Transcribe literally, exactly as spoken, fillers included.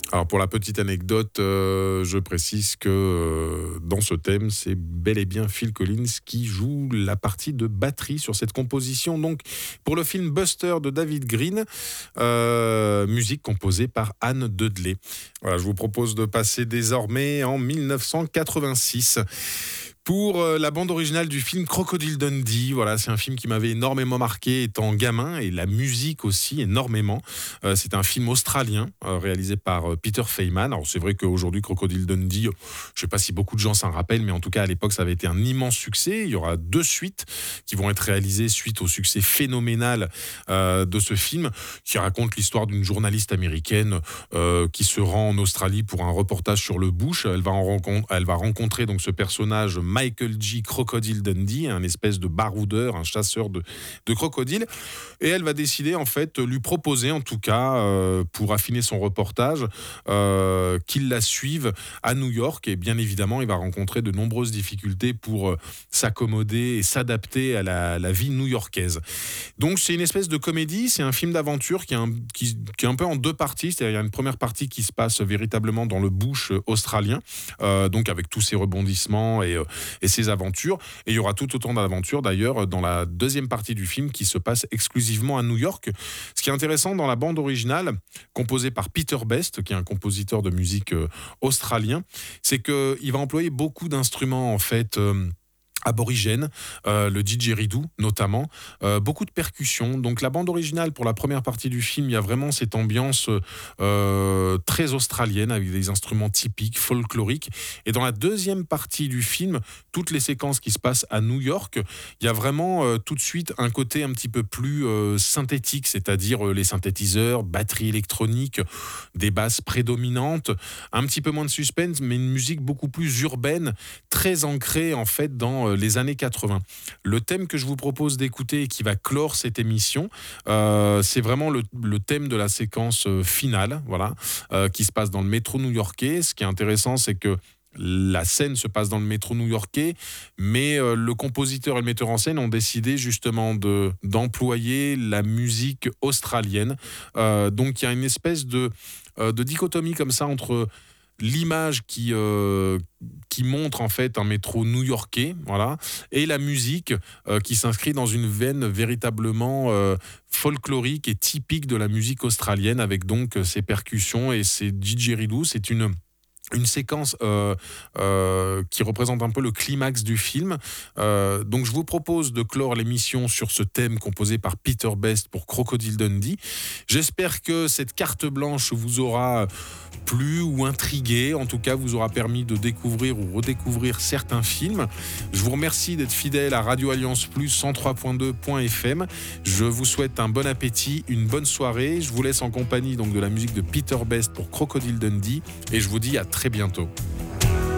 Alors pour la petite anecdote, heu, je précise que, heu, dans ce thème, c'est bel et bien Phil Collins qui joue la partie de batterie sur cette composition, donc pour le film Buster de David Green, heu, musique composée par Anne Dudley. Voilà, je vous propose de passer désormais en mille neuf cent quatre-vingt-six pour euh, la bande originale du film Crocodile Dundee. Voilà, c'est un film qui m'avait énormément marqué étant gamin, et la musique aussi énormément. Euh, c'est un film australien euh, réalisé par euh, Peter Feynman. Alors c'est vrai qu'aujourd'hui Crocodile Dundee, euh, je sais pas si beaucoup de gens s'en rappellent, mais en tout cas à l'époque ça avait été un immense succès. Il y aura deux suites qui vont être réalisées suite au succès phénoménal euh, de ce film, qui raconte l'histoire d'une journaliste américaine euh, qui se rend en Australie pour un reportage sur le bush. Elle va, en rencontre, elle va rencontrer donc ce personnage Michael G. Crocodile Dundee, un espèce de baroudeur, un chasseur de, de crocodiles. Et elle va décider, en fait, lui proposer, en tout cas, euh, pour affiner son reportage, euh, qu'il la suive à New York. Et bien évidemment, il va rencontrer de nombreuses difficultés pour euh, s'accommoder et s'adapter à la, la vie new-yorkaise. Donc, c'est une espèce de comédie, c'est un film d'aventure qui est un, qui, qui est un peu en deux parties. C'est-à-dire, il y a une première partie qui se passe véritablement dans le bush australien, euh, donc avec tous ses rebondissements et, euh, et ses aventures. Et il y aura tout autant d'aventures d'ailleurs dans la deuxième partie du film qui se passe exclusivement à New York. Ce qui est intéressant dans la bande originale, composée par Peter Best, qui est un compositeur de musique euh, australien, c'est qu'il va employer beaucoup d'instruments en fait. Euh, aborigène, euh, le didgeridoo notamment, euh, beaucoup de percussions. Donc la bande originale pour la première partie du film, il y a vraiment cette ambiance euh, très australienne avec des instruments typiques, folkloriques. Et dans la deuxième partie du film, toutes les séquences qui se passent à New York, il y a vraiment euh, tout de suite un côté un petit peu plus euh, synthétique, c'est-à-dire euh, les synthétiseurs, batterie électronique, des basses prédominantes, un petit peu moins de suspense, mais une musique beaucoup plus urbaine, très ancrée en fait dans euh, les années quatre-vingts. Le thème que je vous propose d'écouter et qui va clore cette émission, euh, c'est vraiment le, le thème de la séquence euh, finale, voilà, euh, qui se passe dans le métro new-yorkais. Ce qui est intéressant, c'est que la scène se passe dans le métro new-yorkais, mais euh, le compositeur et le metteur en scène ont décidé justement de, d'employer la musique australienne. Euh, donc il y a une espèce de, euh, de dichotomie comme ça entre l'image qui, euh, qui montre en fait un métro new-yorkais, voilà, et la musique euh, qui s'inscrit dans une veine véritablement euh, folklorique et typique de la musique australienne, avec donc ses percussions et ses didgeridoo. C'est une une séquence euh, euh, qui représente un peu le climax du film. Euh, donc je vous propose de clore l'émission sur ce thème composé par Peter Best pour Crocodile Dundee. J'espère que cette carte blanche vous aura plu ou intrigué, en tout cas vous aura permis de découvrir ou redécouvrir certains films. Je vous remercie d'être fidèle à Radio Alliance Plus cent trois point deux point f m. Je vous souhaite un bon appétit, une bonne soirée. Je vous laisse en compagnie donc de la musique de Peter Best pour Crocodile Dundee et je vous dis à très bientôt.